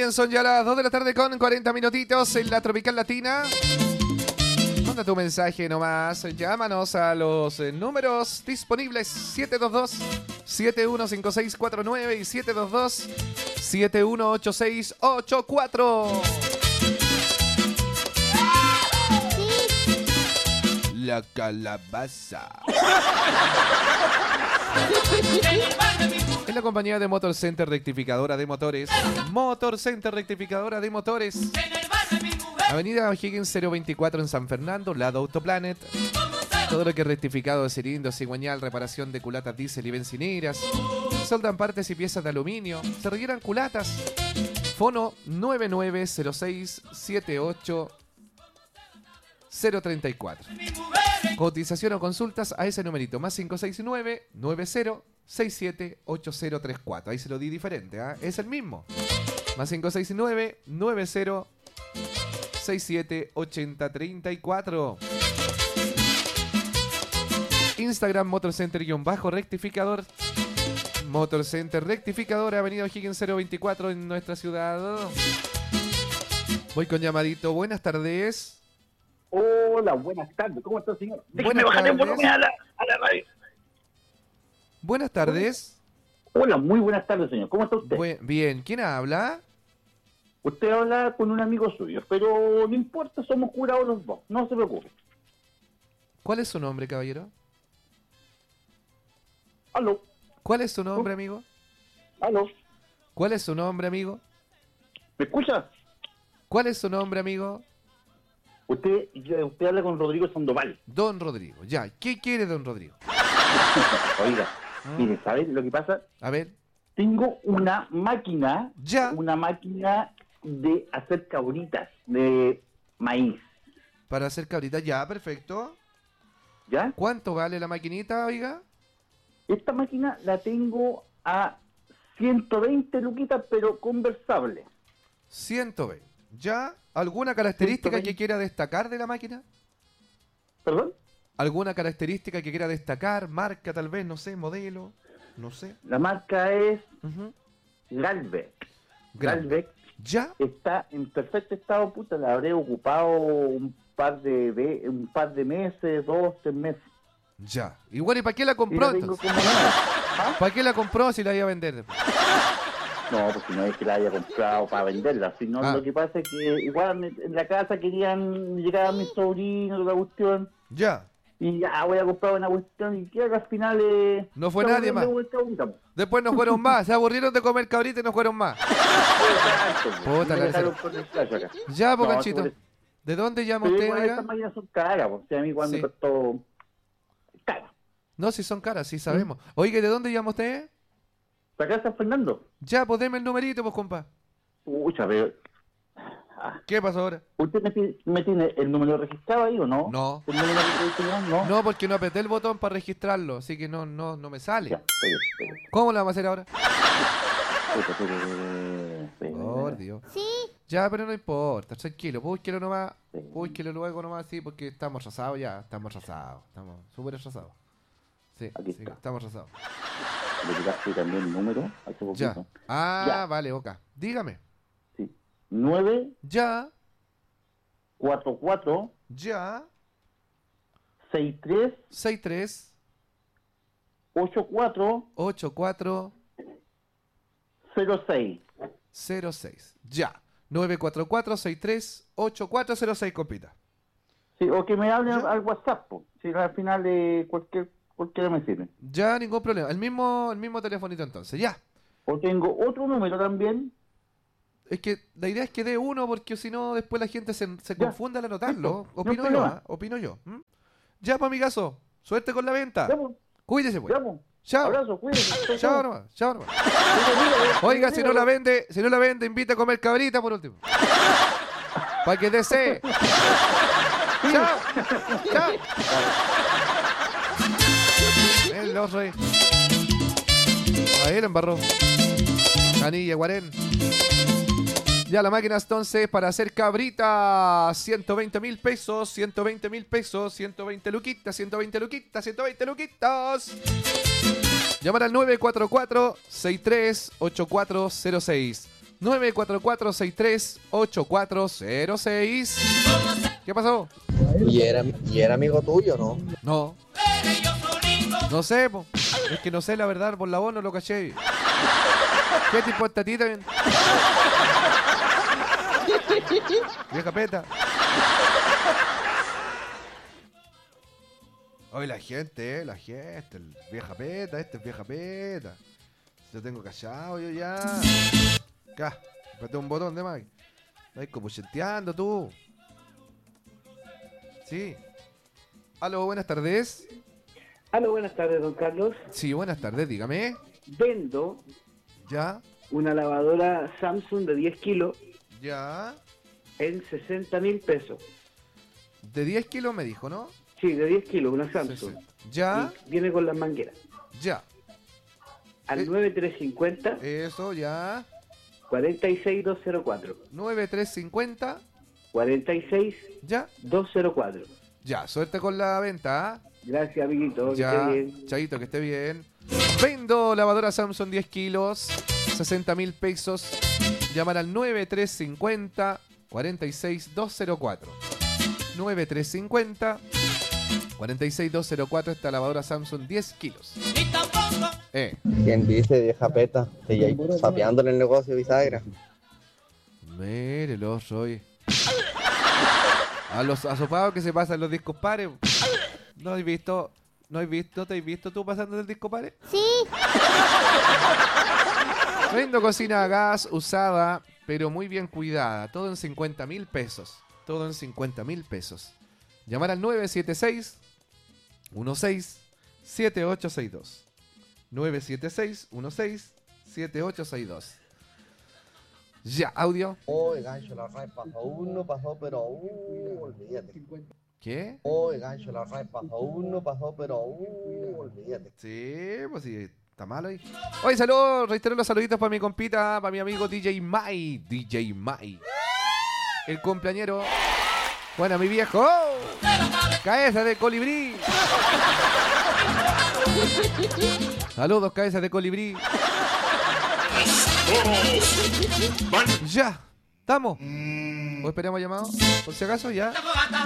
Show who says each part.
Speaker 1: Bien, son ya las 2 de la tarde con 40 minutitos en la Tropical Latina. Manda tu mensaje nomás. Llámanos a los números disponibles 722-715649 y 722-718684. La calabaza. En la compañía de Motor Center Rectificadora de Motores. Motor Center Rectificadora de Motores. Avenida O'Higgins 024 en San Fernando, lado Autoplanet. Todo lo que es rectificado de cilindros, cigüeñal, reparación de culatas diésel y bencineras. Soldan partes y piezas de aluminio. Se rellenan culatas. Fono 990678-034. Cotización o consultas a ese numerito, más 569-9067-8034. Ahí se lo di diferente, ¿eh? Es el mismo. Más 569-9067-8034. Instagram Motor Center-rectificador. Motor Center Rectificador, Avenida O'Higgins 024 en nuestra ciudad. Voy con llamadito. Buenas tardes.
Speaker 2: Hola, buenas tardes. ¿Cómo está, señor?
Speaker 1: Déjeme bajarle el volumen a la radio. Buenas tardes.
Speaker 2: Hola, muy buenas tardes, señor. ¿Cómo está usted?
Speaker 1: Bien. ¿Quién habla?
Speaker 2: Usted habla con un amigo suyo, pero no importa, somos curados los dos. No se preocupe.
Speaker 1: ¿Cuál es su nombre, caballero?
Speaker 2: ¿Aló?
Speaker 1: ¿Cuál es su nombre, amigo?
Speaker 2: ¿Aló?
Speaker 1: ¿Cuál es su nombre, amigo?
Speaker 2: ¿Me escucha?
Speaker 1: ¿Cuál es su nombre, amigo?
Speaker 2: Usted habla con Rodrigo Sandoval.
Speaker 1: Don Rodrigo, ya. ¿Qué quiere don Rodrigo?
Speaker 2: Oiga, mire, ¿sabes lo que pasa?
Speaker 1: A ver.
Speaker 2: Tengo una máquina.
Speaker 1: Ya.
Speaker 2: Una máquina de hacer cabritas de maíz.
Speaker 1: Para hacer cabritas, ya, perfecto.
Speaker 2: ¿Ya?
Speaker 1: ¿Cuánto vale la maquinita, oiga?
Speaker 2: Esta máquina la tengo a 120 luquitas, pero conversable.
Speaker 1: 120. ¿Ya? ¿Alguna característica
Speaker 2: 120.
Speaker 1: que quiera destacar de la máquina?
Speaker 2: ¿Perdón?
Speaker 1: ¿Alguna característica que quiera destacar? Marca, tal vez, no sé, modelo, no sé.
Speaker 2: La marca es
Speaker 1: Uh-huh.
Speaker 2: Galvec.
Speaker 1: Galvec. ¿Ya?
Speaker 2: Está en perfecto estado, puta, la habré ocupado un par de meses, 2, 3 meses.
Speaker 1: Ya. Y bueno, ¿y para qué la
Speaker 2: Y
Speaker 1: compró
Speaker 2: la tengo
Speaker 1: entonces?
Speaker 2: como nueva. ¿Ah?
Speaker 1: ¿Para qué la compró si la iba a vender después?
Speaker 2: No, pues si no es que la haya comprado para venderla, sino lo que pasa es que igual en la casa querían llegar a mis sobrinos, la cuestión,
Speaker 1: Ya.
Speaker 2: y ya voy a comprar una cuestión y que al final
Speaker 1: No fue nadie más. Después no fueron más. Se aburrieron de comer cabrita y no fueron más. Puta,
Speaker 2: Me
Speaker 1: la
Speaker 2: dejaron con el plazo acá.
Speaker 1: Ya,
Speaker 2: No,
Speaker 1: Bocanchito.
Speaker 2: sobre-
Speaker 1: ¿De dónde llama
Speaker 2: Pero
Speaker 1: usted,
Speaker 2: igual
Speaker 1: oiga?
Speaker 2: estas máquinas son caras, porque a mí cuando
Speaker 1: Sí.
Speaker 2: costó cara.
Speaker 1: No, si son caras, sí sabemos. Oiga, ¿de dónde llama usted?
Speaker 2: ¿Para acá San Fernando?
Speaker 1: Ya, pues deme el numerito, pues, compa.
Speaker 2: Pucha, pero...
Speaker 1: ¿Qué pasó ahora?
Speaker 2: ¿Usted me tiene el número registrado ahí o no?
Speaker 1: No.
Speaker 2: ¿El número que tenía? No.
Speaker 1: No, porque no apreté el botón para registrarlo, así que no me sale.
Speaker 2: Ya, espere.
Speaker 1: ¿Cómo lo vamos a hacer ahora?
Speaker 2: Espere.
Speaker 1: Por Dios. Sí. Ya, pero no importa, tranquilo, búsquelo nomás, búsquelo luego nomás, sí, porque estamos rasados ya, estamos súper rasados. Sí,
Speaker 2: Aquí
Speaker 1: sí,
Speaker 2: está.
Speaker 1: estamos rasados.
Speaker 2: Le quitaste también el número hace poquito.
Speaker 1: Ya. Ah,
Speaker 2: Ya.
Speaker 1: vale, Oca. Dígame.
Speaker 2: Sí. 9,
Speaker 1: Ya,
Speaker 2: 4, 4,
Speaker 1: ya,
Speaker 2: 6, 3,
Speaker 1: 63
Speaker 2: 8, 4,
Speaker 1: 84
Speaker 2: 0, 6.
Speaker 1: 06. Ya. 944-63-8406, compita.
Speaker 2: Sí, o que me hablen
Speaker 1: ¿Ya?
Speaker 2: al WhatsApp, po. Si al final cualquiera me sirve.
Speaker 1: Ya, ningún problema. El mismo telefonito entonces, ya.
Speaker 2: O tengo otro número también.
Speaker 1: Es que la idea es que dé uno porque si no después la gente se confunde al anotarlo.
Speaker 2: Listo, no
Speaker 1: Opino
Speaker 2: hay
Speaker 1: yo,
Speaker 2: problema.
Speaker 1: opino yo. ¿Mm? Ya, pues, amigazo. Suerte con la venta.
Speaker 2: Ya, po.
Speaker 1: Cuídese, pues.
Speaker 2: Ya, po.
Speaker 1: Chao.
Speaker 2: Abrazo, cuídate.
Speaker 1: Chao nomás, chao nomás. Oiga, si no la vende, invita a comer cabrita por último. Para que desee. Chao. Chao. El oso ahí. Ahí lo embarró. Canilla, Guarén. Ya la máquina entonces para hacer cabrita, 120.000 pesos, 120.000 pesos, 120 luquitas, 120 luquitas, 120 luquitas. Llamar al 944-638406. 944-63-8406. ¿Qué pasó?
Speaker 3: ¿Y era amigo tuyo, no?
Speaker 1: No. No sé, po. Es que no sé la verdad, por la voz no lo caché. ¿Qué te importa a ti también? Vieja peta. Oye, la gente, vieja peta, es vieja peta. Lo tengo callado yo ya. Acá, apreté un botón de más. Estás copucheteando tú. Sí. Aló, buenas tardes.
Speaker 4: Aló, buenas tardes, don Carlos.
Speaker 1: Sí, buenas tardes, dígame.
Speaker 4: Vendo
Speaker 1: Ya,
Speaker 4: una lavadora Samsung de 10 kilos
Speaker 1: ya.
Speaker 4: en 60.000 pesos.
Speaker 1: De 10 kilos me dijo, ¿no?
Speaker 4: Sí, de 10 kilos, una
Speaker 1: Sí,
Speaker 4: Samsung.
Speaker 1: sí. Ya,
Speaker 4: Y viene con las mangueras.
Speaker 1: ya.
Speaker 4: Al 9350
Speaker 1: Eso, ya.
Speaker 4: 46204.
Speaker 1: 9350.
Speaker 4: 46204.
Speaker 1: Ya. Ya, suerte con la venta, ¿ah?
Speaker 4: Gracias, amiguito. Que
Speaker 1: Ya,
Speaker 4: esté bien.
Speaker 1: Chaito, que esté bien. Vendo lavadora Samsung 10 kilos, 60.000 pesos. Llamar al 9350 46204. 9350 46204. Esta lavadora Samsung 10 kilos.
Speaker 3: ¿Quién dice, vieja peta? Te ya sapeando en el negocio de bisagra.
Speaker 1: Mírelo, soy. A los asopados que se pasan los discos pares. ¿No has visto? ¿No te has visto tú pasando del disco pares?
Speaker 5: Sí.
Speaker 1: Vendo cocina a gas usada, pero muy bien cuidada. Todo en 50.000 pesos. Todo en 50.000 pesos. Llamar al 976-16-7862. 976-16-7862. Ya, audio.
Speaker 3: Gancho, la RAE pasó uno, pero olvídate.
Speaker 1: ¿Qué?
Speaker 3: Gancho, la RAE pasó pero olvídate.
Speaker 1: Sí, pues sí, está malo ahí. Oye, saludos, reitero los saluditos para mi compita, para mi amigo DJ Mai. DJ Mai. El cumpleañero. Bueno, mi viejo. Cabeza de colibrí. Saludos, cabeza de colibrí. Ya, estamos. ¿O esperamos llamado? Por si acaso, ya.